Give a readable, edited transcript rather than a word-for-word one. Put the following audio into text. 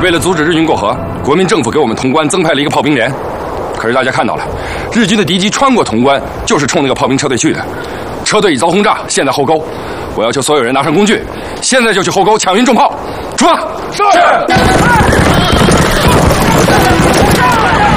为了阻止日军过河，国民政府给我们潼关增派了一个炮兵连。可是大家看到了，日军的敌机穿过潼关，就是冲那个炮兵车队去的。车队已遭轰炸，现在后沟。我要求所有人拿上工具，现在就去后沟抢运重炮。出发！是。